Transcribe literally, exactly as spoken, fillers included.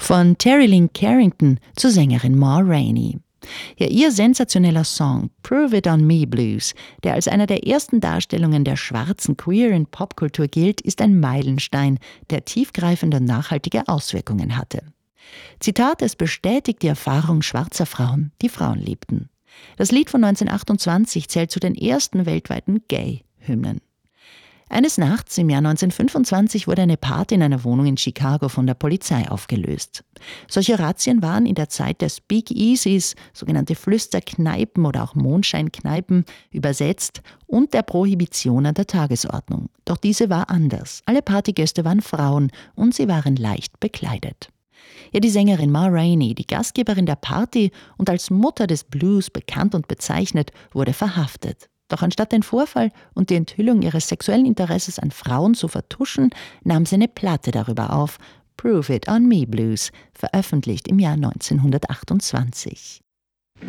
Von Terry Lynn Carrington zur Sängerin Ma Rainey. Ja, ihr sensationeller Song Prove It On Me Blues, der als einer der ersten Darstellungen der schwarzen Queer in Popkultur gilt, ist ein Meilenstein, der tiefgreifende und nachhaltige Auswirkungen hatte. Zitat: Es bestätigt die Erfahrung schwarzer Frauen, die Frauen liebten. Das Lied von neunzehnhundertachtundzwanzig zählt zu den ersten weltweiten Gay-Hymnen. Eines Nachts im Jahr neunzehnhundertfünfundzwanzig wurde eine Party in einer Wohnung in Chicago von der Polizei aufgelöst. Solche Razzien waren in der Zeit der Speakeasies, sogenannte Flüsterkneipen oder auch Mondscheinkneipen, übersetzt, und der Prohibition an der Tagesordnung. Doch diese war anders. Alle Partygäste waren Frauen und sie waren leicht bekleidet. Ja, die Sängerin Ma Rainey, die Gastgeberin der Party und als Mutter des Blues bekannt und bezeichnet, wurde verhaftet. Doch anstatt den Vorfall und die Enthüllung ihres sexuellen Interesses an Frauen zu vertuschen, nahm sie eine Platte darüber auf, Prove It On Me Blues, veröffentlicht im Jahr neunzehnhundertachtundzwanzig.